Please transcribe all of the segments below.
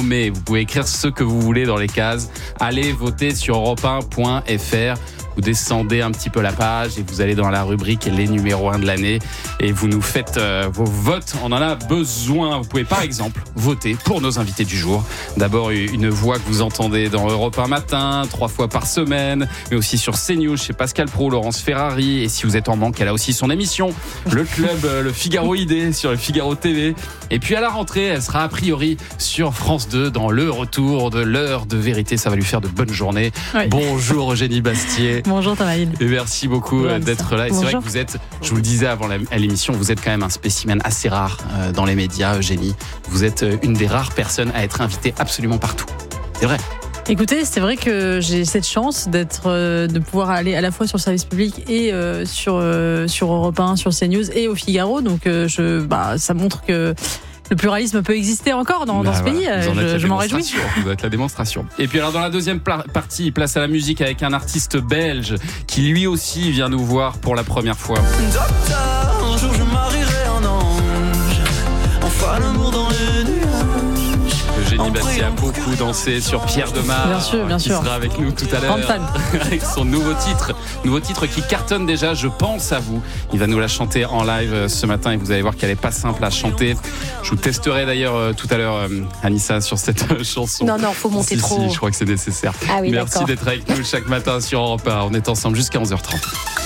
nommer. Vous pouvez écrire ce que vous voulez dans les cases. Allez voter sur europe1.fr. Vous descendez un petit peu la page et vous allez dans la rubrique les numéros 1 de l'année et vous nous faites vos votes. On en a besoin. Vous pouvez par exemple voter pour nos invités du jour. D'abord une voix que vous entendez dans Europe 1 matin, 3 fois par semaine, mais aussi sur CNews chez Pascal Praud, Laurence Ferrari. Et si vous êtes en manque, elle a aussi son émission, le club, le Figaro ID sur le Figaro TV. Et puis à la rentrée, elle sera a priori sur France 2 dans le retour de l'heure de vérité. Ça va lui faire de bonnes journées. Oui. Bonjour Eugénie Bastier. Bonjour Thomas-Hill. Et merci beaucoup d'être là. Et c'est vrai que vous êtes, je vous le disais avant l'émission, vous êtes quand même un spécimen assez rare dans les médias, Eugénie. Vous êtes une des rares personnes à être invitée absolument partout. C'est vrai. Écoutez, c'est vrai que j'ai cette chance de pouvoir aller à la fois sur le service public et sur Europe 1, sur CNews et au Figaro. Donc ça montre que le pluralisme peut exister encore dans ce pays. Je m'en réjouis. Vous êtes la démonstration. Et puis alors dans la deuxième partie, place à la musique avec un artiste belge qui lui aussi vient nous voir pour la première fois. Docteur, un jour je marierai un ange. On fera l'amour dans les nuages. Eugénie Bastier a beaucoup dansé sur Pierre Demar. Bien sûr. Qui sera avec nous tout à l'heure. Avec son nouveau titre qui cartonne déjà, Je pense à vous. Il va nous la chanter en live ce matin et vous allez voir qu'elle est pas simple à chanter. Je vous testerai d'ailleurs tout à l'heure, Anissa, sur cette chanson. Non, faut monter trop. Si, je crois que c'est nécessaire. Ah oui, merci d'être avec nous chaque matin sur Europe 1. On est ensemble jusqu'à 11h30.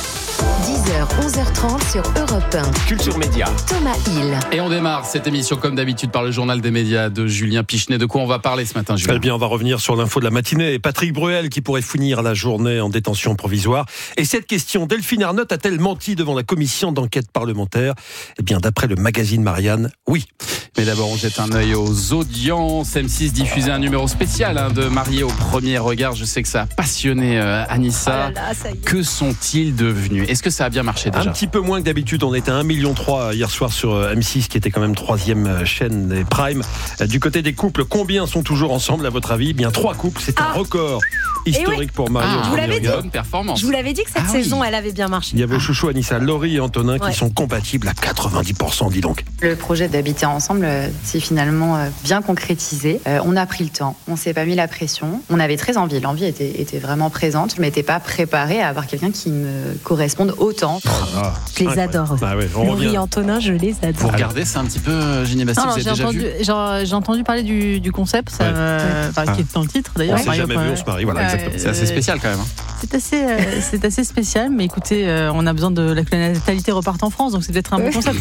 10h, 11h30 sur Europe 1. Culture Média. Thomas Hill. Et on démarre cette émission comme d'habitude par le journal des médias de Julien Pichenet. De quoi on va parler ce matin, Julien ? Eh bien, on va revenir sur l'info de la matinée. Patrick Bruel qui pourrait finir la journée en détention provisoire. Et cette question, Delphine Arnott a-t-elle menti devant la commission d'enquête parlementaire ? Eh bien, d'après le magazine Marianne, oui. Mais d'abord, on jette un œil aux audiences. M6 diffusait un numéro spécial de Mariés au premier regard. Je sais que ça a passionné Anissa. Que sont-ils devenus ? Est-ce que ça a bien marché déjà ? Un petit peu moins que d'habitude. On était à 1,3 million hier soir sur M6, qui était quand même 3e chaîne des Prime. Du côté des couples, combien sont toujours ensemble à votre avis ? Eh bien, 3 couples. C'est un record historique pour Mariés au premier regard. Bonne performance. Je vous l'avais dit que cette saison, elle avait bien marché. Il y avait chouchou Anissa, Laurie et Antonin qui sont compatibles à 90%, dis donc. Le projet d'habiter ensemble s'est finalement bien concrétisé. On a pris le temps, on s'est pas mis la pression. On avait très envie, l'envie était vraiment présente. Je m'étais pas préparée à avoir quelqu'un qui me corresponde autant. Je les adore. Laurie et Antonin, je les adore. Vous regardez, c'est un petit peu Génie Bastille, vous avez déjà vu ? J'ai entendu parler du concept, qui est dans le titre d'ailleurs. On s'est jamais vu, on se marie, voilà, exactement. C'est assez spécial quand même. C'est assez spécial, mais écoutez, on a besoin de la natalité reparte en France, donc c'est peut-être un bon concept.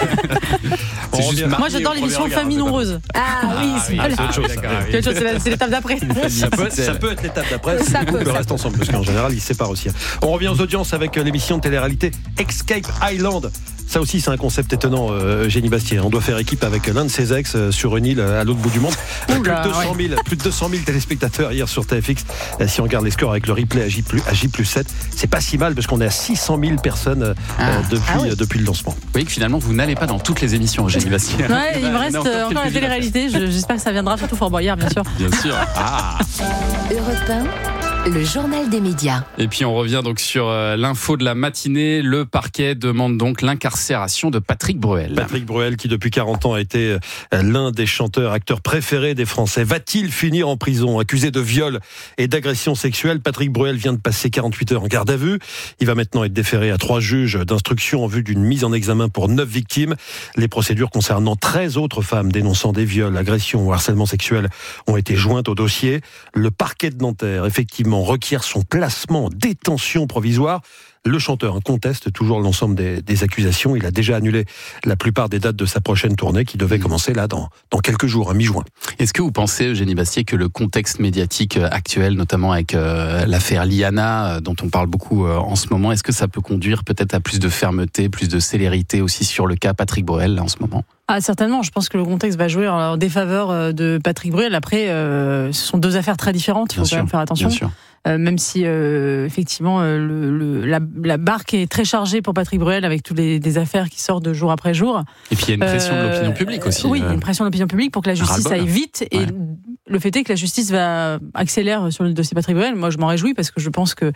Moi j'adore l'émission Famille nombreuse. C'est autre chose. C'est l'étape d'après. Ça peut être l'étape d'après si le couple reste ensemble, parce qu'en général ils se séparent aussi. On revient aux audiences avec l'émission de télé-réalité Escape Island. Ça aussi, c'est un concept étonnant, Génie Bastier. On doit faire équipe avec l'un de ses ex sur une île à l'autre bout du monde. Plus de 200 000 téléspectateurs hier sur TFX. Si on regarde les scores avec le replay à J+7, c'est pas si mal parce qu'on est à 600 000 personnes depuis le lancement. Vous voyez que finalement, vous n'allez pas dans toutes les émissions, Génie Bastier. Il me reste encore la télé-réalité. J'espère que ça viendra, surtout Fort Boyard, bien sûr. Bien sûr. Europe 1, le journal des médias. Et puis on revient donc sur l'info de la matinée. Le parquet demande donc l'incarcération de Patrick Bruel. Patrick Bruel qui depuis 40 ans a été l'un des acteurs préférés des Français. Va-t-il finir en prison ? Accusé de viol et d'agression sexuelle, Patrick Bruel vient de passer 48 heures en garde à vue. Il va maintenant être déféré à 3 juges d'instruction en vue d'une mise en examen pour 9 victimes. Les procédures concernant 13 autres femmes dénonçant des viols, agressions ou harcèlement sexuel ont été jointes au dossier. Le parquet de Nanterre, effectivement, requiert son placement en détention provisoire. Le chanteur conteste toujours l'ensemble des accusations. Il a déjà annulé la plupart des dates de sa prochaine tournée qui devait commencer là dans quelques jours, mi-juin. Est-ce que vous pensez, Eugénie Bastier, que le contexte médiatique actuel, notamment avec l'affaire Liana, dont on parle beaucoup en ce moment, est-ce que ça peut conduire peut-être à plus de fermeté, plus de célérité aussi sur le cas Patrick Bruel là, en ce moment ? Certainement, je pense que le contexte va jouer en défaveur de Patrick Bruel. Après, ce sont 2 affaires très différentes, il faut quand même faire attention. Même si effectivement la barque est très chargée pour Patrick Bruel avec toutes les affaires qui sortent de jour après jour. Et puis il y a une pression de l'opinion publique aussi. Oui, une pression de l'opinion publique pour que la justice aille vite. Et le fait est que la justice va accélérer sur le dossier Patrick Bruel. Moi, je m'en réjouis parce que je pense que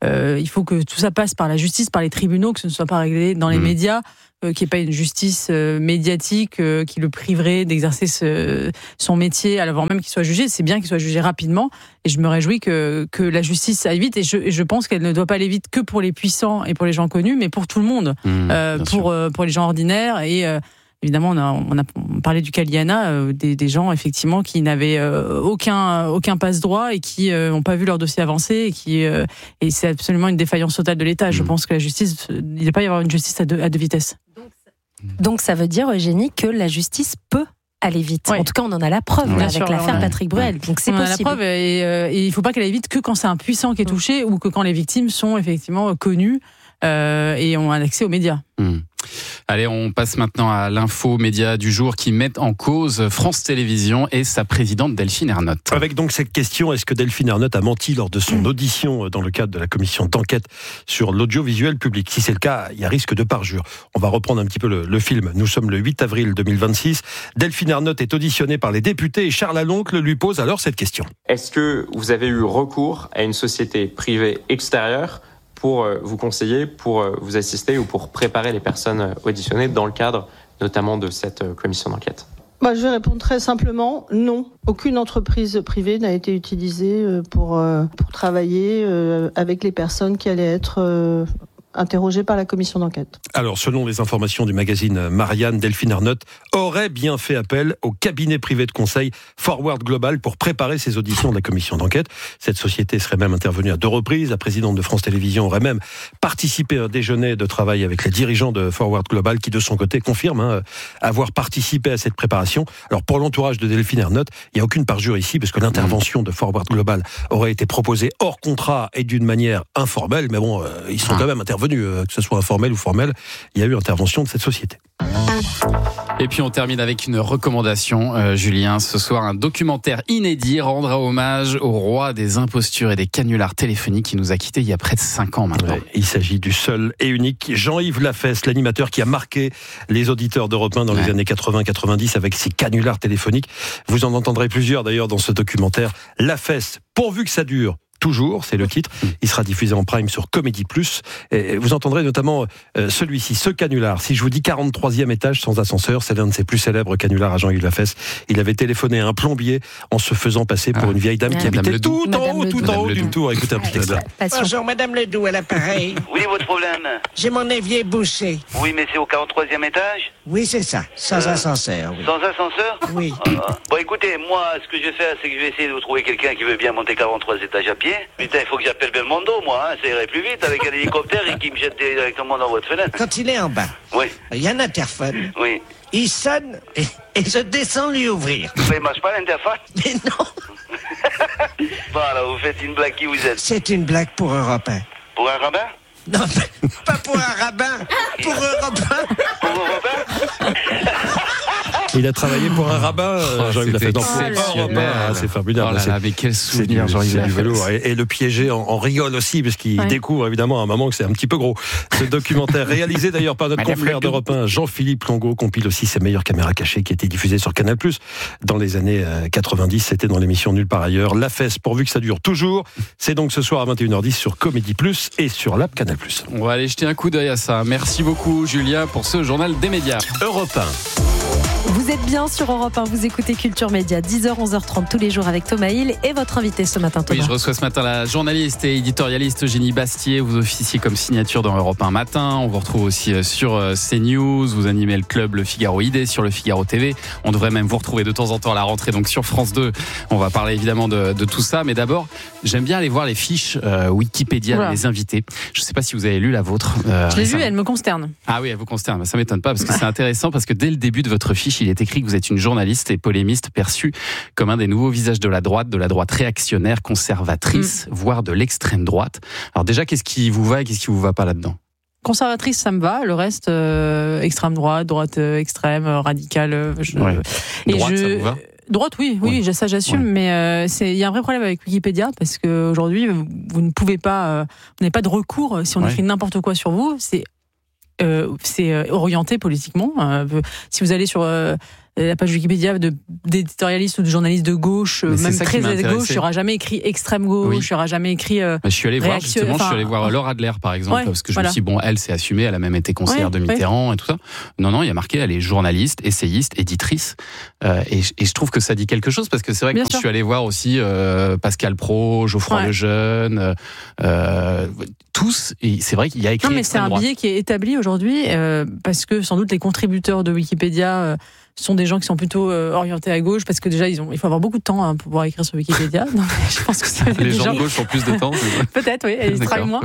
il faut que tout ça passe par la justice, par les tribunaux, que ce ne soit pas réglé dans les médias, qu'il n'y ait pas une justice médiatique qui le priverait d'exercer son métier avant même qu'il soit jugé. C'est bien qu'il soit jugé rapidement et je me réjouis que la justice aille vite et je pense qu'elle ne doit pas aller vite que pour les puissants et pour les gens connus, mais pour tout le monde, pour les gens ordinaires et évidemment, on a parlé du cas Liana, des gens effectivement qui n'avaient aucun passe-droit et qui n'ont pas vu leur dossier avancer et c'est absolument une défaillance totale de l'État. Je pense que la justice, il ne doit pas y avoir une justice à deux vitesses. Donc ça veut dire, Eugénie, que la justice peut aller vite. Ouais. En tout cas, on en a la preuve avec l'affaire Patrick Bruel. Donc c'est possible. On a la preuve et il ne faut pas qu'elle aille vite que quand c'est un puissant qui est touché ou que quand les victimes sont effectivement connues et ont un accès aux médias. Allez, on passe maintenant à l'info média du jour qui met en cause France Télévisions et sa présidente Delphine Ernotte. Avec donc cette question, est-ce que Delphine Ernotte a menti lors de son audition dans le cadre de la commission d'enquête sur l'audiovisuel public ? Si c'est le cas, il y a risque de parjure. On va reprendre un petit peu le film. Nous sommes le 8 avril 2026. Delphine Ernotte est auditionnée par les députés et Charles Aloncle lui pose alors cette question. Est-ce que vous avez eu recours à une société privée extérieure pour vous conseiller, pour vous assister ou pour préparer les personnes auditionnées dans le cadre notamment de cette commission d'enquête ? Je vais répondre très simplement, non. Aucune entreprise privée n'a été utilisée pour travailler avec les personnes qui allaient être interrogées par la commission d'enquête. Alors, selon les informations du magazine Marianne, Delphine Ernotte aurait bien fait appel au cabinet privé de conseil Forward Global pour préparer ses auditions de la commission d'enquête. Cette société serait même intervenue à 2 reprises. La présidente de France Télévisions aurait même participé à un déjeuner de travail avec les dirigeants de Forward Global qui, de son côté, confirment avoir participé à cette préparation. Alors, pour l'entourage de Delphine Ernotte, il n'y a aucune parjure ici parce que l'intervention de Forward Global aurait été proposée hors contrat et d'une manière informelle. Mais bon, ils sont quand même intervenus, que ce soit informel ou formel, il y a eu intervention de cette société. Et puis on termine avec une recommandation, Julien. Ce soir, un documentaire inédit rendra hommage au roi des impostures et des canulars téléphoniques qui nous a quittés il y a près de 5 ans maintenant. Ouais, il s'agit du seul et unique Jean-Yves Lafesse, l'animateur qui a marqué les auditeurs d'Europe 1 dans les années 80-90 avec ses canulars téléphoniques. Vous en entendrez plusieurs d'ailleurs dans ce documentaire. Lafesse, pourvu que ça dure. Toujours, c'est le titre. Il sera diffusé en prime sur Comédie Plus. Et vous entendrez notamment celui-ci, ce canular. Si je vous dis 43e étage sans ascenseur, c'est l'un de ses plus célèbres canulars à Jean-Yves Lafesse. Il avait téléphoné à un plombier en se faisant passer pour une vieille dame qui habitait tout en haut d'une tour. Écoutez un petit extrait. Bonjour, Madame Ledoux, à l'appareil. Oui, votre problème? J'ai mon évier bouché. Oui, mais c'est au 43e étage? Oui, c'est ça, sans ascenseur. Oui. Sans ascenseur? Oui. Bon, écoutez, moi, ce que je vais faire, c'est que je vais essayer de vous trouver quelqu'un qui veut bien monter 43 étages à pied. Putain, il faut que j'appelle Belmondo, moi, ça irait plus vite avec un hélicoptère et qui me jette directement dans votre fenêtre. Quand il est en bas, oui, il y a un interphone. Oui. Il sonne et je descends lui ouvrir. Mais il marche pas l'interphone? Mais non. Bon, alors, vous faites une blague, qui vous êtes? C'est une blague pour Europe 1. Pour un rabbin? Non, pas pour un rabbin, pour Europe 1. Pour Europe 1? Il a travaillé pour un rabbin, Jean-Yves Lafesse. C'est formidable. Oh là là, mais quel souvenir, Jean-Yves Lafesse. Et le piéger en rigole aussi, parce qu'il découvre évidemment à un moment que c'est un petit peu gros. Ce documentaire, réalisé d'ailleurs par notre confrère d'Europe 1, Jean-Philippe Longo, compile aussi ses meilleures caméras cachées qui étaient diffusées sur Canal+. Dans les années 90, c'était dans l'émission Nulle part ailleurs. Lafesse, pourvu que ça dure toujours. C'est donc ce soir à 21h10 sur Comédie Plus et sur l'app Canal+. On va aller jeter un coup d'œil à ça. Merci beaucoup, Julien, pour ce journal des médias. Europe 1. Vous êtes bien sur Europe 1, vous écoutez Culture Média, 10h, 11h30 tous les jours avec Thomas Hill et votre invité ce matin, Thomas. Oui, je reçois ce matin la journaliste et éditorialiste Eugénie Bastier. Vous officiez comme signature dans Europe 1 matin. On vous retrouve aussi sur CNews. Vous animez le club Le Figaro ID sur le Figaro TV. On devrait même vous retrouver de temps en temps à la rentrée, donc sur France 2. On va parler évidemment de tout ça. Mais d'abord, j'aime bien aller voir les fiches Wikipédia des invités. Je ne sais pas si vous avez lu la vôtre. Je l'ai vue, elle me consterne. Ah oui, elle vous consterne. Ça ne m'étonne pas parce que c'est intéressant parce que dès le début de votre fiche, il est écrit que vous êtes une journaliste et polémiste perçue comme un des nouveaux visages de la droite réactionnaire, conservatrice, voire de l'extrême droite. Alors déjà, qu'est-ce qui vous va et qu'est-ce qui vous va pas là-dedans? Conservatrice, ça me va. Le reste, extrême droite extrême, radicale. Droite, ça vous va? Droite, oui, ça j'assume, mais il y a un vrai problème avec Wikipédia parce qu'aujourd'hui, vous ne pouvez pas, vous n'avez pas de recours si on écrit n'importe quoi sur vous. C'est orienté politiquement. Si vous allez sur la page Wikipédia d'éditorialistes ou de journalistes de gauche, même très à gauche, il n'y aura jamais écrit extrême gauche, il n'y aura jamais écrit. Je suis allé voir Laura Adler par exemple, parce que je me suis dit, elle s'est assumée, elle a même été conseillère de Mitterrand et tout ça. Non, il y a marqué, elle est journaliste, essayiste, éditrice. Et je trouve que ça dit quelque chose, parce que c'est vrai que quand je suis allé voir aussi Pascal Praud, Geoffroy Lejeune, tous, et c'est vrai qu'il y a écrit. Non, mais c'est un biais qui est établi aujourd'hui, parce que sans doute les contributeurs de Wikipédia sont des gens qui sont plutôt orientés à gauche, parce que déjà il faut avoir beaucoup de temps pour pouvoir écrire sur Wikipédia. Donc, je pense que les gens de gauche ont plus de temps. Peut-être, oui, ils travaillent moins.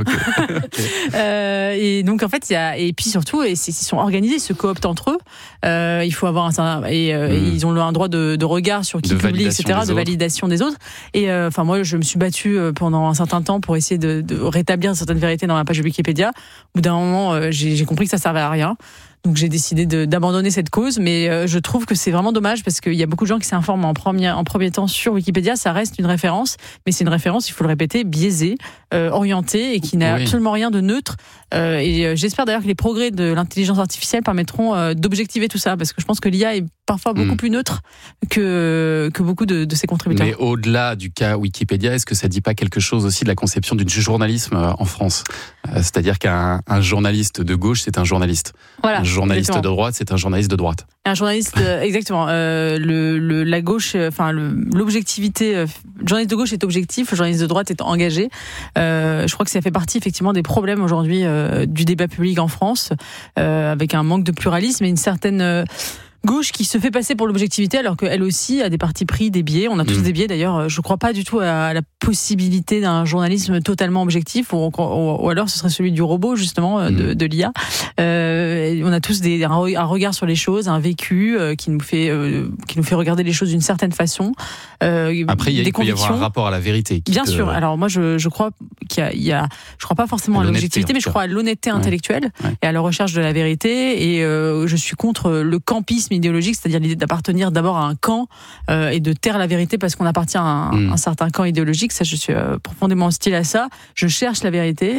Okay. Et donc en fait, et puis surtout, ils sont organisés, ils se cooptent entre eux. Il faut avoir ils ont un droit de regard sur qui publie, etc., de validation des autres. Et moi, je me suis battue pendant un certain temps pour essayer de rétablir certaines vérités dans ma page Wikipédia. Au bout d'un moment, j'ai compris que ça servait à rien. Donc j'ai décidé d'abandonner cette cause, mais je trouve que c'est vraiment dommage, parce qu'il y a beaucoup de gens qui s'informent en premier temps sur Wikipédia. Ça reste une référence, mais c'est une référence, il faut le répéter, biaisée, orientée, et qui n'a absolument rien de neutre. Et j'espère d'ailleurs que les progrès de l'intelligence artificielle permettront d'objectiver tout ça, parce que je pense que l'IA est parfois beaucoup plus neutre que beaucoup de ses contributeurs. Mais au-delà du cas Wikipédia, est-ce que ça dit pas quelque chose aussi de la conception du journalisme en France ? C'est-à-dire qu'un journaliste de gauche, c'est un journaliste. Voilà, un journaliste exactement. de droite, c'est un journaliste de droite. Un journaliste, exactement. La gauche, l'objectivité. Le journaliste de gauche est objectif, le journaliste de droite est engagé. Je crois que ça fait partie effectivement des problèmes aujourd'hui du débat public en France, avec un manque de pluralisme et une certaine gauche qui se fait passer pour l'objectivité, alors qu'elle aussi a des partis pris, des biais. On a tous des biais d'ailleurs. Je ne crois pas du tout à la possibilité d'un journalisme totalement objectif, ou alors ce serait celui du robot justement, de l'IA. On a tous un regard sur les choses, un vécu qui nous fait regarder les choses d'une certaine façon. Après, il peut y avoir un rapport à la vérité. Bien sûr. Alors moi, je crois je crois pas forcément à l'objectivité, mais je crois à l'honnêteté intellectuelle et à la recherche de la vérité. Et je suis contre le campisme idéologique, c'est-à-dire l'idée d'appartenir d'abord à un camp et de taire la vérité parce qu'on appartient à un certain camp idéologique. Ça, je suis profondément hostile à ça. Je cherche la vérité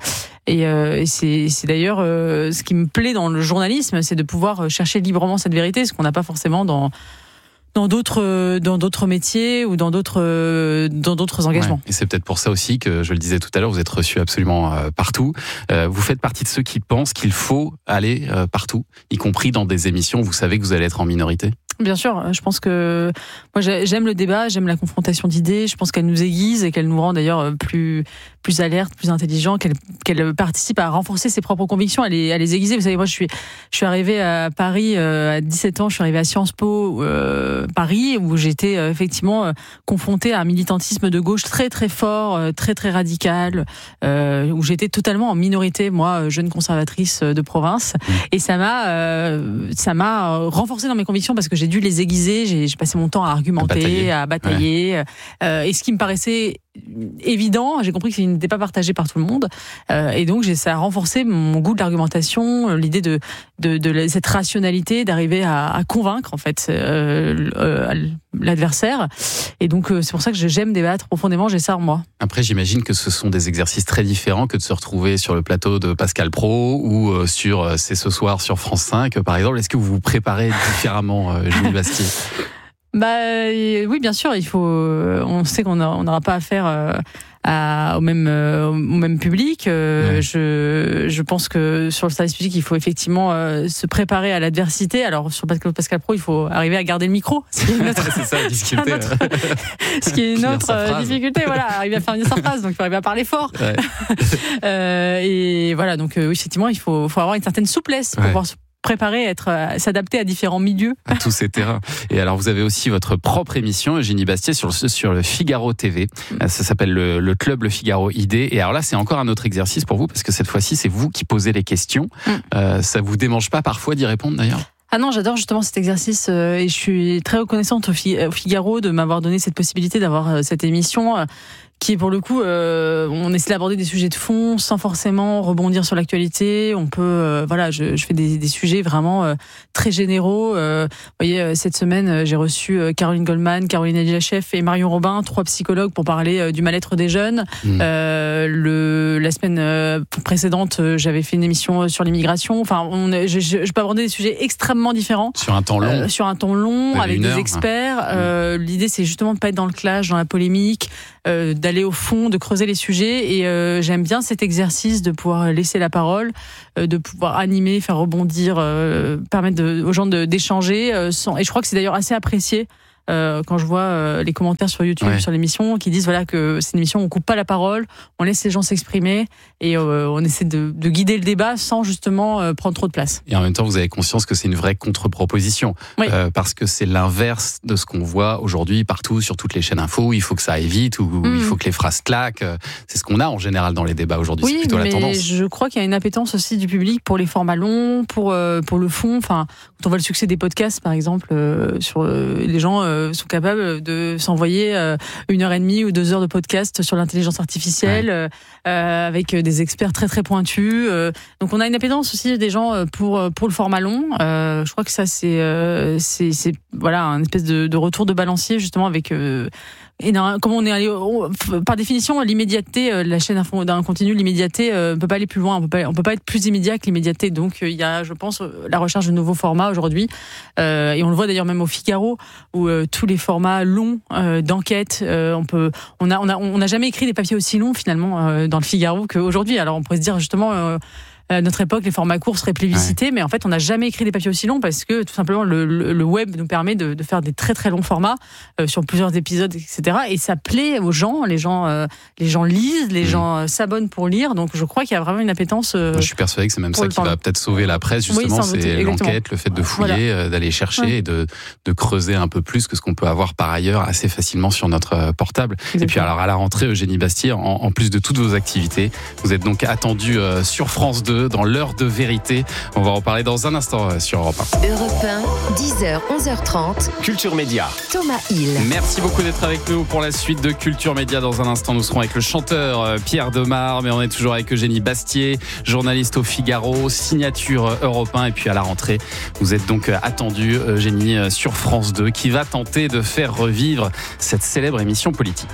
et c'est d'ailleurs ce qui me plaît dans le journalisme, c'est de pouvoir chercher librement cette vérité, ce qu'on n'a pas forcément dans d'autres métiers ou dans d'autres engagements. Ouais. Et c'est peut-être pour ça aussi que, je le disais tout à l'heure, vous êtes reçus absolument partout. Vous faites partie de ceux qui pensent qu'il faut aller partout, y compris dans des émissions où vous savez que vous allez être en minorité. Bien sûr, je pense que moi j'aime le débat, j'aime la confrontation d'idées, je pense qu'elle nous aiguise et qu'elle nous rend d'ailleurs plus alertes, plus intelligents, qu'elle participe à renforcer ses propres convictions, à les aiguiser. Vous savez, moi je suis arrivée à Paris à 17 ans, je suis arrivée à Sciences Po Paris, où j'étais effectivement confrontée à un militantisme de gauche très très fort, très très radical, où j'étais totalement en minorité, moi, jeune conservatrice de province, et ça m'a renforcée dans mes convictions parce que j'ai dû les aiguiser, j'ai passé mon temps à argumenter, à batailler, et ce qui me paraissait évident, j'ai compris que ça n'était pas partagé par tout le monde, et donc ça a renforcé mon goût de l'argumentation, l'idée de cette rationalité, d'arriver à convaincre en fait l'adversaire, et donc c'est pour ça que j'aime débattre profondément, j'ai ça en moi. Après, j'imagine que ce sont des exercices très différents que de se retrouver sur le plateau de Pascal Praud ou sur C'est ce soir sur France 5 par exemple. Est-ce que vous vous préparez différemment, Julie Bastier? Oui, bien sûr, on sait qu'on n'aura pas affaire au même public. Je pense que sur le service public, il faut effectivement se préparer à l'adversité. Alors sur Pascal Praud, il faut arriver à garder le micro. C'est ça la difficulté. Ce qui est une autre difficulté, voilà, arriver à faire sa phrase. Donc il faut arriver à parler fort. Ouais. Et voilà, donc oui, effectivement, il faut avoir une certaine souplesse pour pouvoir se préparer, s'adapter à différents milieux. À tous ces terrains. Et alors, vous avez aussi votre propre émission, Eugénie Bastier, sur le Figaro TV. Ça s'appelle le Club Le Figaro ID. Et alors là, c'est encore un autre exercice pour vous, parce que cette fois-ci, c'est vous qui posez les questions. Ça vous démange pas parfois d'y répondre, d'ailleurs? Ah non, j'adore justement cet exercice et je suis très reconnaissante au Figaro de m'avoir donné cette possibilité d'avoir cette émission qui est pour le coup, on essaie d'aborder des sujets de fond sans forcément rebondir sur l'actualité. On peut, je fais des sujets vraiment très généraux. Vous voyez, cette semaine, j'ai reçu Caroline Goldman, Caroline Adilachev et Marion Robin, 3 psychologues pour parler du mal-être des jeunes. La semaine précédente, j'avais fait une émission sur l'immigration. Enfin, je peux aborder des sujets extrêmement différents. Sur un temps long. Avec des experts. L'idée, c'est justement de pas être dans le clash, dans la polémique, d'aller au fond, de creuser les sujets. Et j'aime bien cet exercice de pouvoir laisser la parole, de pouvoir animer, faire rebondir, permettre aux gens d'échanger. Et je crois que c'est d'ailleurs assez apprécié. Quand je vois les commentaires sur YouTube sur l'émission qui disent que c'est une émission où on coupe pas la parole, on laisse les gens s'exprimer et on essaie de guider le débat sans justement prendre trop de place. Et en même temps, vous avez conscience que c'est une vraie contre-proposition parce que c'est l'inverse de ce qu'on voit aujourd'hui partout sur toutes les chaînes info. Il faut que ça aille vite ou il faut que les phrases claquent. C'est ce qu'on a en général dans les débats aujourd'hui. C'est plutôt la tendance. Je crois qu'il y a une appétence aussi du public pour les formats longs, pour le fond. Enfin, quand on voit le succès des podcasts, par exemple, sur les gens sont capables de s'envoyer 1h30 ou 2 heures de podcast sur l'intelligence artificielle avec des experts très très pointus. Donc on a une appétence aussi des gens pour le format long. Je crois que ça c'est un espèce de retour de balancier justement avec comme on est allé par définition l'immédiateté, la chaîne d'un continu, l'immédiateté peut pas aller plus loin, on peut pas être plus immédiat que l'immédiateté. Donc il y a, je pense, la recherche de nouveaux formats aujourd'hui et on le voit d'ailleurs même au Figaro où tous les formats longs d'enquête, on n'a jamais écrit des papiers aussi longs finalement dans le Figaro qu'aujourd'hui. Alors on pourrait se dire justement à notre époque, les formats courts seraient plébiscités, mais en fait, on n'a jamais écrit des papiers aussi longs parce que tout simplement le web nous permet de faire des très très longs formats sur plusieurs épisodes, etc. Et ça plaît aux gens, les gens lisent, les gens s'abonnent pour lire. Donc, je crois qu'il y a vraiment une appétence. Je suis persuadé que c'est même ça qui va peut-être sauver la presse. Justement, c'est l'enquête, le fait de fouiller, d'aller chercher et de creuser un peu plus que ce qu'on peut avoir par ailleurs assez facilement sur notre portable. Exactement. Et puis alors à la rentrée, Eugénie Bastier, en plus de toutes vos activités, vous êtes donc attendue sur France 2. Dans l'heure de vérité. On va en parler dans un instant sur Europe 1. Europe 1, 10h, 11h30. Culture Média. Thomas Hill. Merci beaucoup d'être avec nous pour la suite de Culture Média. Dans un instant, nous serons avec le chanteur Pierre Demar, mais on est toujours avec Eugénie Bastier, journaliste au Figaro, signature Europe 1. Et puis à la rentrée, vous êtes donc attendue, Eugénie, sur France 2, qui va tenter de faire revivre cette célèbre émission politique.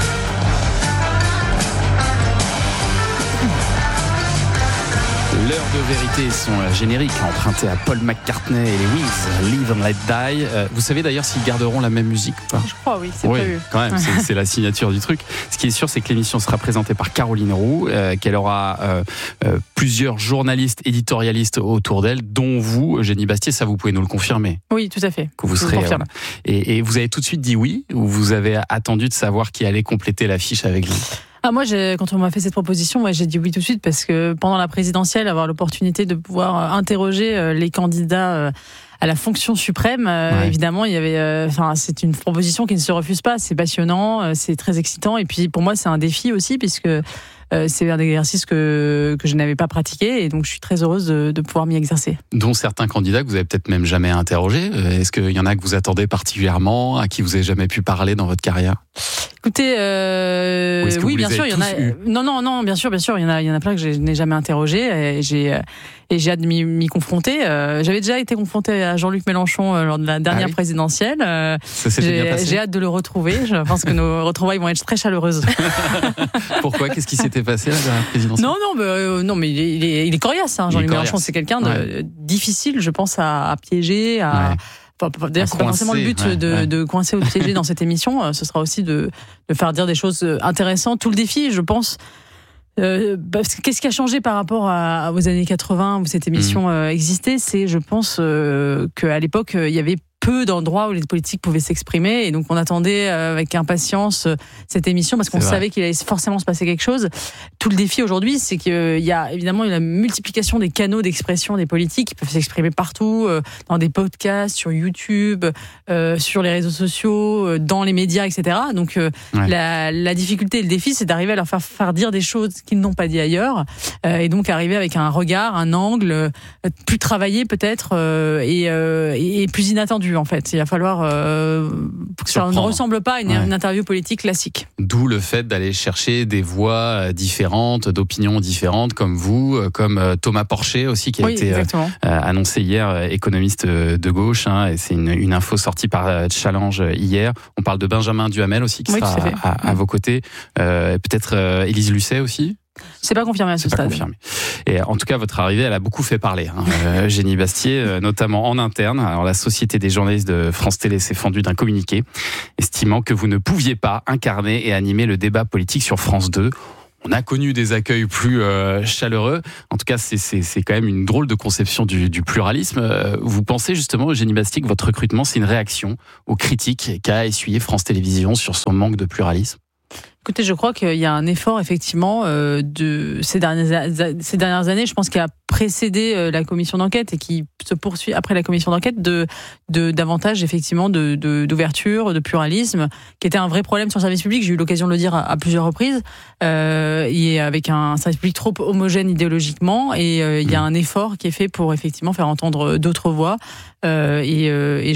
L'heure de vérité, son générique emprunté à Paul McCartney et les Wings, Live and Let Die. Vous savez d'ailleurs s'ils garderont la même musique ou pas ? Je crois, oui, c'est prévu. Quand même, c'est la signature du truc. Ce qui est sûr, c'est que l'émission sera présentée par Caroline Roux, qu'elle aura plusieurs journalistes éditorialistes autour d'elle, dont vous, Eugénie Bastier, ça vous pouvez nous le confirmer. Oui, tout à fait. Que vous serez. Et vous avez tout de suite dit oui, ou vous avez attendu de savoir qui allait compléter l'affiche avec vous ? Moi, quand on m'a fait cette proposition, j'ai dit oui tout de suite parce que pendant la présidentielle, avoir l'opportunité de pouvoir interroger les candidats à la fonction suprême, évidemment, il y avait. C'est une proposition qui ne se refuse pas. C'est passionnant, c'est très excitant, et puis pour moi, c'est un défi aussi puisque c'est un exercice que je n'avais pas pratiqué, et donc je suis très heureuse de pouvoir m'y exercer. Dont certains candidats que vous avez peut-être même jamais interrogés. Est-ce qu'il y en a que vous attendez particulièrement, à qui vous avez jamais pu parler dans votre carrière ? Écoutez, oui, bien sûr, il y en a. Non, bien sûr, il y en a plein que je n'ai jamais interrogé, et j'ai hâte de m'y confronter. J'avais déjà été confrontée à Jean-Luc Mélenchon lors de la dernière présidentielle. Ça s'était bien passé. J'ai hâte de le retrouver. Je pense que nos retrouvailles vont être très chaleureuses. Pourquoi ? Qu'est-ce qui s'était passé à la présidentielle ? Non, mais il est coriace. Jean-Luc Mélenchon, c'est quelqu'un de difficile, je pense, à piéger, d'ailleurs, c'est pas forcément le but de coincer ou de piéger dans cette émission. Ce sera aussi de faire dire des choses intéressantes. Tout le défi, je pense. Qu'est-ce qui a changé par rapport aux années 80 où cette émission existait ? C'est, je pense, qu'à l'époque, il y avait peu d'endroits où les politiques pouvaient s'exprimer, et donc on attendait avec impatience cette émission parce qu'on savait qu'il allait forcément se passer quelque chose. Tout le défi aujourd'hui, c'est qu'il y a évidemment la multiplication des canaux d'expression des politiques qui peuvent s'exprimer partout, dans des podcasts, sur YouTube, sur les réseaux sociaux, dans les médias, etc. Donc la difficulté et le défi, c'est d'arriver à leur faire dire des choses qu'ils n'ont pas dit ailleurs, et donc arriver avec un regard, un angle plus travaillé peut-être, et plus inattendu vue, en fait. Il va falloir que ça ne ressemble pas à une interview politique classique. D'où le fait d'aller chercher des voix différentes, d'opinions différentes, comme vous, comme Thomas Porcher aussi, qui a été annoncé hier, économiste de gauche. Et c'est une info sortie par Challenge hier. On parle de Benjamin Duhamel aussi, qui sera à vos côtés. Peut-être Élise Lucet aussi. C'est pas confirmé à ce stade. Confirmé. Et en tout cas, votre arrivée, elle a beaucoup fait parler. Génie Bastier, notamment en interne. Alors, la Société des journalistes de France Télé s'est fendue d'un communiqué, estimant que vous ne pouviez pas incarner et animer le débat politique sur France 2. On a connu des accueils plus chaleureux. En tout cas, c'est quand même une drôle de conception du pluralisme. Vous pensez justement, Génie Bastier, que votre recrutement, c'est une réaction aux critiques qu'a essuyé France Télévisions sur son manque de pluralisme ? Écoutez, je crois qu'il y a un effort effectivement de ces dernières années, je pense qu'il a précédé la commission d'enquête et qui se poursuit après la commission d'enquête de davantage effectivement d'ouverture, de pluralisme, qui était un vrai problème sur le service public. J'ai eu l'occasion de le dire à plusieurs reprises, et avec un service public trop homogène idéologiquement, et il y a un effort qui est fait pour effectivement faire entendre d'autres voix, et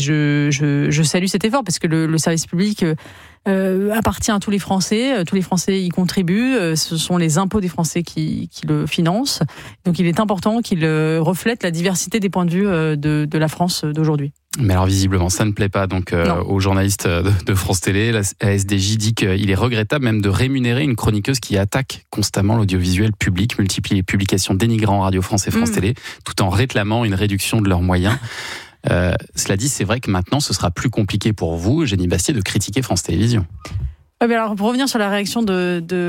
je salue cet effort parce que le service public appartient à tous les Français y contribuent, ce sont les impôts des Français qui le financent, donc il est important qu'il reflète la diversité des points de vue de la France d'aujourd'hui. Mais alors visiblement ça ne plaît pas donc aux journalistes de France Télé. La SDJ dit qu'il est regrettable même de rémunérer une chroniqueuse qui attaque constamment l'audiovisuel public, multiplie les publications dénigrant Radio France et France Télé, tout en réclamant une réduction de leurs moyens. Cela dit, c'est vrai que maintenant ce sera plus compliqué pour vous, Génie Bastier, de critiquer France Télévisions. Mais alors, pour revenir sur la réaction du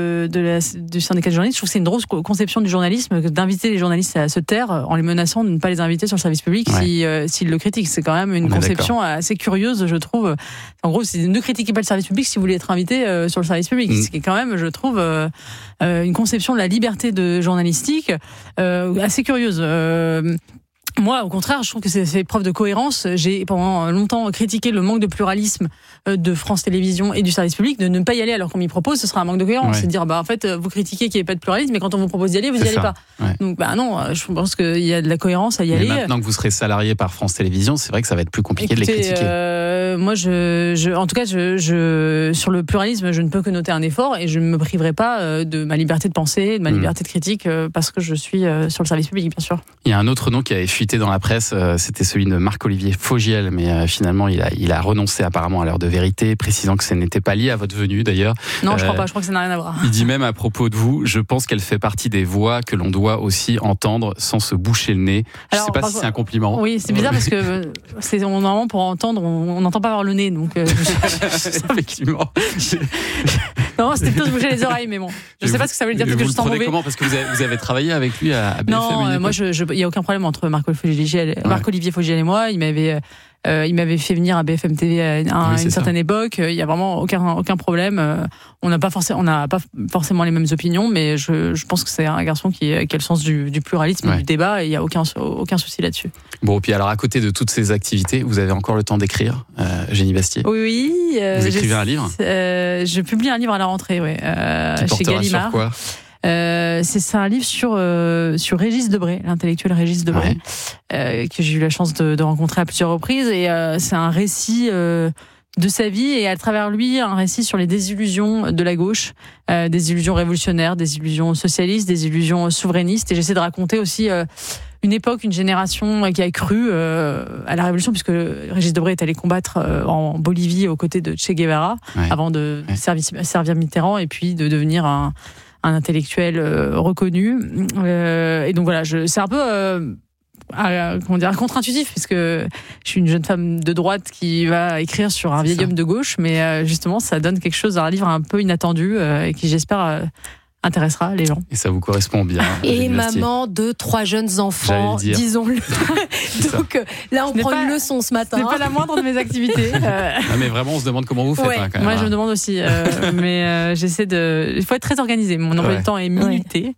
syndicat de journalistes, je trouve que c'est une grosse conception du journalisme d'inviter les journalistes à se taire en les menaçant de ne pas les inviter sur le service public s'ils le critiquent. C'est quand même une conception assez curieuse, je trouve. En gros, c'est ne critiquez pas le service public si vous voulez être invité sur le service public. Ce qui est quand même, je trouve, une conception de la liberté de journalistique assez curieuse. Moi, au contraire, je trouve que c'est preuve de cohérence. J'ai pendant longtemps critiqué le manque de pluralisme de France Télévisions et du service public, de ne pas y aller alors qu'on m'y propose, ce sera un manque de cohérence. C'est de dire, en fait, vous critiquez qu'il n'y ait pas de pluralisme, mais quand on vous propose d'y aller, vous n'y allez pas. Donc, non, je pense qu'il y a de la cohérence à y aller. Mais maintenant que vous serez salarié par France Télévisions, c'est vrai que ça va être plus compliqué de les critiquer. Moi, en tout cas, sur le pluralisme, je ne peux que noter un effort et je ne me priverai pas de ma liberté de penser, de ma liberté de critique, parce que je suis sur le service public, bien sûr. Il y a un autre nom qui avait fuité dans la presse, c'était celui de Marc-Olivier Fogiel, mais finalement il a renoncé apparemment à l'heure de vérité, précisant que ce n'était pas lié à votre venue d'ailleurs. Non, je crois pas, je crois que ça n'a rien à voir. Il dit même à propos de vous, je pense qu'elle fait partie des voix que l'on doit aussi entendre sans se boucher le nez. Je ne sais pas si c'est un compliment. Oui, c'est bizarre parce que normalement pour entendre, on n'entend pas avoir le nez, donc effectivement. Non, c'était plutôt se boucher les oreilles, mais bon. Je ne sais pas ce que ça veut dire, parce que je sens mauvais. Comment ? Parce que vous avez travaillé avec lui à BFM. Non, moi, il n'y a aucun problème entre Marc-Olivier Fogiel et moi. Il m'avait fait venir à BFM TV à une certaine époque. Il n'y a vraiment aucun problème. On n'a pas forcément les mêmes opinions, mais je pense que c'est un garçon qui a le sens du pluralisme, du débat, et il n'y a aucun souci là-dessus. Bon, puis alors à côté de toutes ces activités, vous avez encore le temps d'écrire, Génie Bastier ? Oui. Vous écrivez un livre ? Je publie un livre à la rentrée, chez Gallimard. Sur quoi ? C'est un livre sur Régis Debray, l'intellectuel Régis Debray, que j'ai eu la chance de rencontrer à plusieurs reprises, et c'est un récit de sa vie, et à travers lui un récit sur les désillusions de la gauche, des illusions révolutionnaires, des illusions socialistes, des illusions souverainistes, et j'essaie de raconter aussi une époque, une génération qui a cru à la révolution, puisque Régis Debray est allé combattre en Bolivie aux côtés de Che Guevara, avant de servir Mitterrand, et puis de devenir un intellectuel reconnu. Et donc voilà, c'est un peu contre-intuitif, parce que je suis une jeune femme de droite qui va écrire sur un vieil homme de gauche, mais justement ça donne quelque chose, un livre un peu inattendu, et qui j'espère intéressera les gens. Et ça vous correspond bien. Et maman de 3 jeunes enfants, disons-le. Donc là, on prend une leçon ce matin. C'est pas la moindre de mes activités. Non, mais vraiment, on se demande comment vous faites. Quand même. Moi, je me demande aussi. Mais j'essaie de. Il faut être très organisé. Mon emploi du temps est minuté.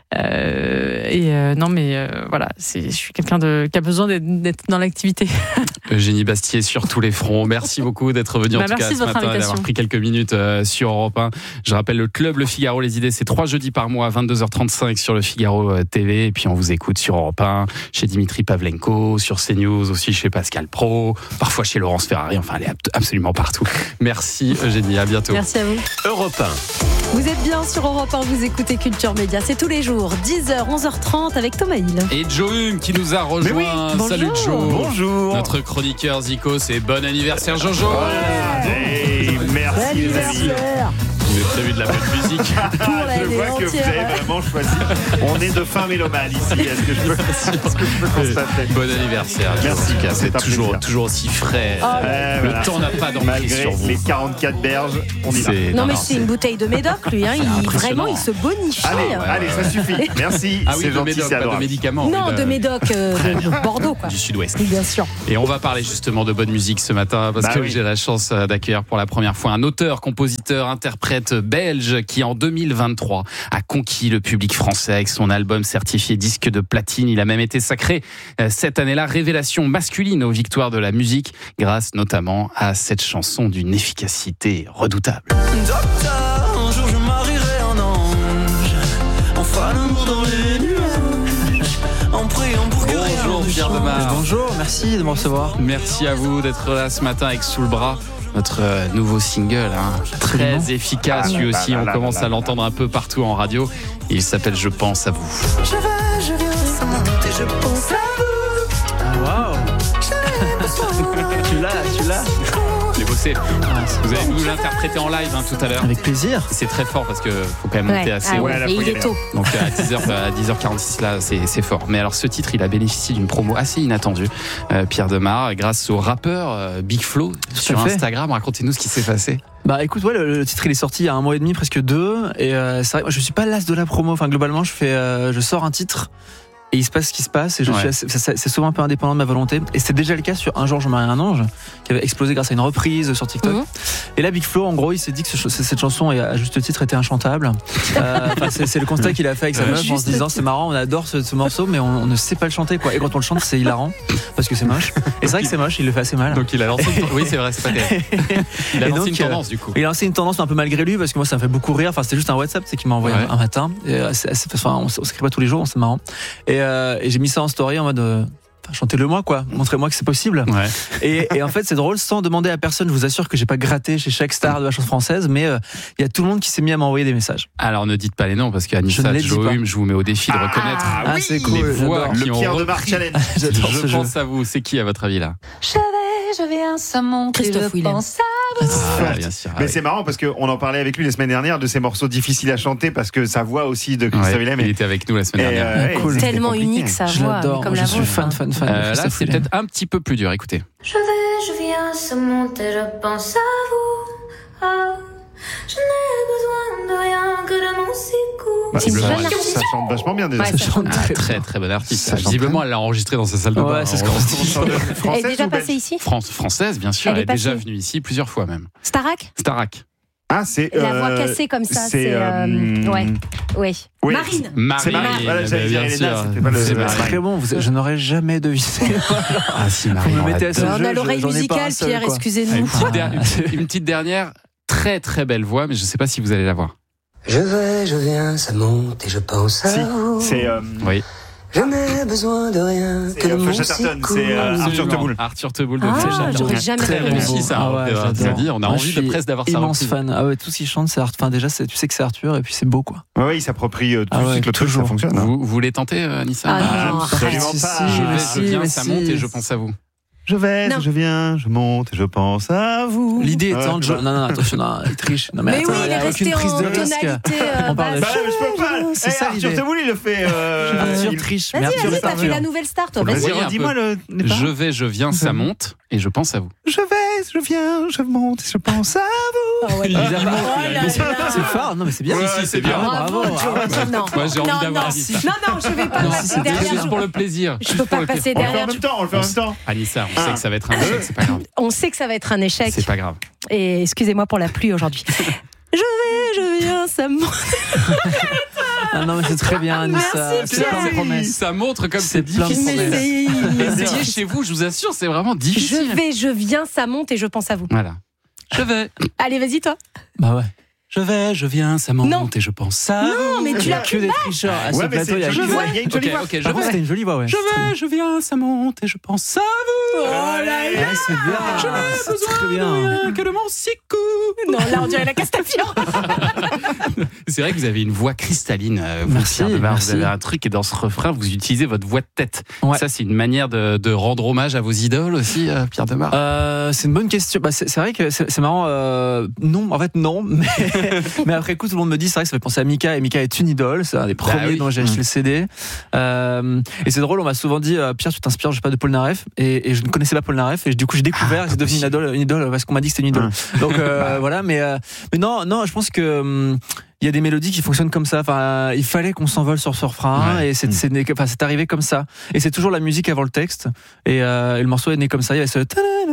Non, mais voilà, je suis quelqu'un qui a besoin d'être dans l'activité. Génie Bastier sur tous les fronts. Merci beaucoup d'être venu en tout cas ce matin et d'avoir pris quelques minutes sur Europe 1. Je rappelle le club Le Figaro, les idées, c'est 3 jeudis par mois à 22h35 sur le Figaro TV. Et puis on vous écoute sur Europe 1, chez Dimitri Pavlenko, sur CNews, aussi chez Pascal Pro, parfois chez Laurence Ferrari. Enfin, elle est absolument partout. Merci Eugénie, à bientôt. Merci à vous. Europe 1. Vous êtes bien sur Europe 1, vous écoutez Culture Média. C'est tous les jours, 10h, 11h30 avec Thomas Hill. Et Joe Hume qui nous a rejoint. Oui, salut Joe. Bonjour. Notre chroniqueur Zico, c'est bon anniversaire Jojo. Hey, merci les amis. Vous avez prévu de la bonne musique. Je vois que vous avez vraiment choisi. On est de fin mélomane ici. Est-ce que je peux constater? Bon anniversaire. Merci. En tout cas, c'est un toujours aussi frais. Le temps n'a pas d'emprise malgré sur vous. les 44 berges, on y va. Non, mais c'est une bouteille de Médoc, lui. Vraiment, il se bonifie. Allez, ça suffit. Merci. Ah oui, c'est de gentil, Médoc, c'est pas de adorable. médicaments. Non, de Médoc, de Bordeaux, quoi. Du sud-ouest. Bien sûr. Et on va parler justement de bonne musique ce matin parce que j'ai la chance d'accueillir pour la première fois un auteur, compositeur, interprète belge qui en 2023 a conquis le public français avec son album certifié disque de platine. Il a même été sacré cette année-là révélation masculine aux victoires de la musique grâce notamment à cette chanson d'une efficacité redoutable. Docteur, un jour je marierai un ange. Enfin l'amour dans les nuages. En priant pour que rien Bonjour ne Pierre change. Demar. Bonjour, merci de me recevoir. Merci à vous d'être là ce matin avec Sous le bras. Notre nouveau single, très efficace lui aussi, on commence à l'entendre un peu partout en radio. Il s'appelle Je pense à vous. Je viens sans monter, je pense à vous. Waouh. Tu l'as. J'ai bossé. Vous allez nous l'interpréter en live tout à l'heure. Avec plaisir. C'est très fort parce que faut quand même monter assez haut. Et il est tôt. Donc à 10h46 là, c'est fort. Mais alors ce titre, il a bénéficié d'une promo assez inattendue, Pierre Demar, grâce au rappeur Big Flo sur Instagram. Racontez-nous ce qui s'est passé. Bah écoute, le titre il est sorti il y a 1 mois et demi, presque 2. Et c'est vrai, moi, je suis pas l'as de la promo. Enfin globalement, je sors un titre. Et il se passe ce qui se passe, et c'est souvent un peu indépendant de ma volonté. Et c'était déjà le cas sur Un jour je marie un ange, qui avait explosé grâce à une reprise sur TikTok. Et là, Big Flo, en gros, il s'est dit que cette chanson, à juste titre, était inchantable. C'est le constat qu'il a fait avec sa meuf en se disant c'est marrant, on adore ce morceau, mais on ne sait pas le chanter, quoi. Et quand on le chante, c'est hilarant, parce que c'est moche. Et c'est vrai que c'est moche, il le fait assez mal. Donc il a lancé oui, c'est vrai, c'est pas terrible. Il a lancé une tendance du coup. Il a lancé une tendance un peu malgré lui, parce que moi ça me fait beaucoup rire. Enfin, c'était juste un WhatsApp, c'est qu'il m'a envoyé un matin. Et on s'écrit pas tous les jours, c'est marrant. Et j'ai mis ça en story en mode chantez-le moi, quoi, montrez-moi que c'est possible. Et en fait c'est drôle, sans demander à personne. Je vous assure que j'ai pas gratté chez chaque star de la chanson française, mais il y a tout le monde qui s'est mis à m'envoyer des messages. Alors ne dites pas les noms parce qu'Anissa, Joe Hume, je vous mets au défi de reconnaître c'est cool, les voix qui le ont Pierre repris. Demar Challenge. Je pense à vous. C'est qui à votre avis là? Je viens, ça monte, Christophe je Willem. pense à vous. Bien sûr. Mais c'est marrant parce qu'on en parlait avec lui la semaine dernière de ces morceaux difficiles à chanter parce que sa voix aussi de Christophe Willem. Il était avec nous la semaine dernière. Cool. Tellement unique sa Je voix, l'adore, comme je la suis vôtre. fan. Là, c'est peut-être un petit peu plus dur. Écoutez. Je viens, ça monte et je pense à vous. Ah, je n'ai besoin de rien que de mon Bah, C'est une jeune artiste. ça chante vachement bien déjà. Ouais, ça chante Très très bon artiste. Ça chante Visiblement, elle l'a enregistré dans sa salle de bain. Ouais, c'est ce qu'on se dit. Elle est Française déjà ou belge passée ici Française, bien sûr. Elle Elle est est déjà passée. venue ici plusieurs fois même. Starac. Starac. Ah, c'est La voix cassée comme ça, c'est ouais. Oui. Marine. C'est Marine. Voilà, j'allais dire bien Elena, sûr. c'était pas le. C'est Marine. Très bon, je n'aurais jamais deviné. Ah si, Vous Marine. me mettez à ce On jeu, a l'oreille j'en ai pas un musicale, seul, Pierre, quoi. excusez-nous. Une petite dernière, très très belle voix, mais je ne sais pas si vous allez la voir. Je viens, ça monte et je pense à vous. C'est Oui. Je n'ai besoin de rien que de mon Chatterton, c'est Arthur Teboul. Arthur Teboul de Ah, Fléchette. j'aurais jamais Très reconnu. réussi ça. Ah ouais, on j'adore. dit, on a Moi, envie je suis de presque d'avoir ça. immense fan. Ah ouais, tout ce qu'il chante, c'est Arthur. Enfin déjà, tu sais que c'est Arthur et puis c'est beau, quoi. Ouais, il s'approprie tout Ah de ouais, suite le truc, ça toujours. fonctionne. Vous voulez tenter, Anissa? Ah non, absolument arrête. pas. Je viens, mais ça si. monte et je pense à vous. Je vais, Non. je viens, je monte, je pense à vous. L'idée Ouais, étant, non, attention, non, il triche. Non, Mais attends, oui, il y est a resté aucune prise en de risque. tonalité On parle de basse. Bah, je peux pas. C'est ça, Arthur l'idée. Teboul, il le fait. Arthur il- triche. Vas-y, Arthur vas-y, est t'as Arthur. fait la nouvelle star, toi. Vas-y, Vas-y, un redis-moi le départ. Je viens, ça monte et je pense à vous. Je vais, je viens, je monte, je pense à vous. Évidemment. Oh là Mais c'est là. c'est fort, non mais c'est bien. Oui, si, c'est bien. Ah, Bravo, bravo. Joe. Non. Moi, j'ai envie Non, d'avoir non. Anissa. Non, je vais pas Non, passer c'est derrière. juste pour le plaisir. Je peux pas passer On le fait en derrière. même temps, on le fait en même temps. Anissa, on sait que ça va être un échec, c'est pas grave. On sait que ça va être un échec. C'est pas grave. Et excusez-moi pour la pluie aujourd'hui. Je viens, ça monte. Ah non mais c'est très bien, Anissa. Merci, C'est plein de Pierre. promesses. Ça montre comme C'est c'est plein de difficile. promesses. Essayez chez vous, je vous assure, c'est vraiment difficile. Je viens, ça monte et je pense à vous. Voilà. Je vais. Allez, vas-y, toi. Bah ouais. Je viens, ça monte et je pense à. Non, mais tu l'as que des tricheurs à ce plateau. Il y a une jolie voix. C'était une jolie voix, ouais. Je viens, ça monte et je pense à vous. Oh là là, c'est bien. Je n'ai besoin de rien que de mon sicou. Non, là, on dirait la Castafiore. C'est vrai que vous avez une voix cristalline. Merci. Vous avez un truc et dans ce refrain, vous utilisez votre voix de tête. Ouais. Ça, c'est une manière de rendre hommage à vos idoles aussi, Pierre Demar. C'est une bonne question. C'est vrai que c'est marrant. Non, en fait, non. Mais après coup, tout le monde me dit, c'est vrai que ça fait penser à Mika. Et Mika est une idole. C'est un des premiers dont j'ai acheté le CD. Et c'est drôle, on m'a souvent dit, Pierre, tu t'inspires, je sais pas, de Polnareff. Et je ne connaissais pas Polnareff. Et du coup, j'ai découvert que c'est devenu une idole parce qu'on m'a dit que c'était une idole. Donc voilà. Mais non, je pense que. Il y a des mélodies qui fonctionnent comme ça. Enfin, il fallait qu'on s'envole sur ce refrain et c'est arrivé comme ça. Et c'est toujours la musique avant le texte. Et le morceau est né comme ça. Il y avait ce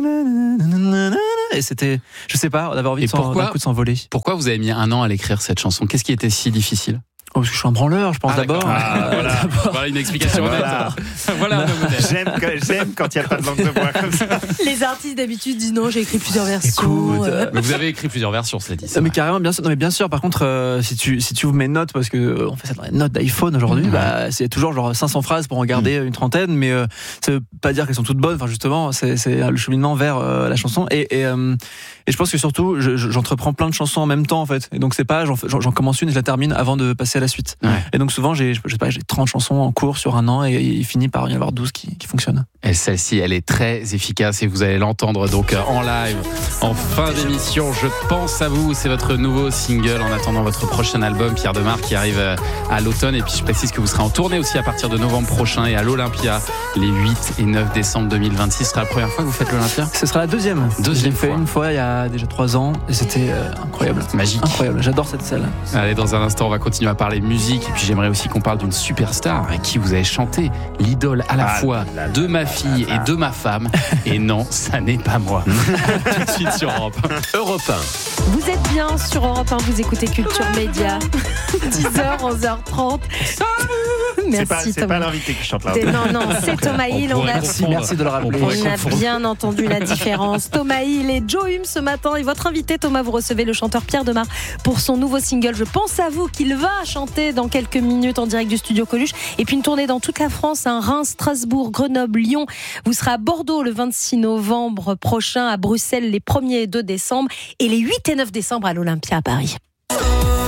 et c'était, je sais pas, on avait envie de s'envoler. Pourquoi vous avez mis 1 an à l'écrire cette chanson ? Qu'est-ce qui était si difficile ? Parce que je suis un branleur, je pense d'abord. Voilà une explication honnête. Voilà. J'aime quand il n'y a pas de langue de bois comme ça. Les artistes d'habitude disent non, j'ai écrit plusieurs versions. Mais vous avez écrit plusieurs versions, c'est dit. Mais carrément, bien sûr. Non, mais bien sûr. Par contre, si tu ouvres mes notes, parce que on fait ça dans les notes d'iPhone aujourd'hui, c'est toujours genre 500 phrases pour en garder une trentaine. Mais ça veut pas dire qu'elles sont toutes bonnes. Enfin, justement, c'est le cheminement vers la chanson. Et je pense que surtout, j'entreprends plein de chansons en même temps, en fait. Et donc c'est pas, j'en commence une et je la termine avant de passer à la suite. Et donc souvent j'ai 30 chansons en cours sur 1 an et il finit par y avoir 12 qui fonctionnent. Et celle-ci, elle est très efficace et vous allez l'entendre donc en live en fin d'émission. Je pense à vous, c'est votre nouveau single en attendant votre prochain album, Pierre Demar, qui arrive à l'automne. Et puis je précise que vous serez en tournée aussi à partir de novembre prochain et à l'Olympia les 8 et 9 décembre 2026. Ce sera la première fois que vous faites l'Olympia ? Ce sera la deuxième. J'ai fait une fois il y a déjà 3 ans et c'était incroyable. Magique. Incroyable, j'adore cette salle. Allez, dans un instant, on va continuer à parler musique et puis j'aimerais aussi qu'on parle d'une superstar avec qui vous avez chanté, l'idole à la fois de ma fille et de ma femme. Et non, ça n'est pas moi. Tout de suite sur Europe 1. Europe 1. Vous êtes bien sur Europe 1, vous écoutez Culture Média. 10h, 11h30. Merci c'est pas l'invité qui chante là. Non, c'est Thomas Hill. Merci de le rappeler. On a bien entendu la différence. Thomas Hill et Joe Hume ce matin. Et votre invité, Thomas, vous recevez le chanteur Pierre Demar pour son nouveau single Je pense à vous, qu'il va chanter dans quelques minutes en direct du studio Coluche. Et puis une tournée dans toute la France, Reims, Strasbourg, Grenoble, Lyon. Vous serez à Bordeaux le 26 novembre prochain, à Bruxelles les 1er et 2 décembre et les 8 et 9 décembre à l'Olympia à Paris.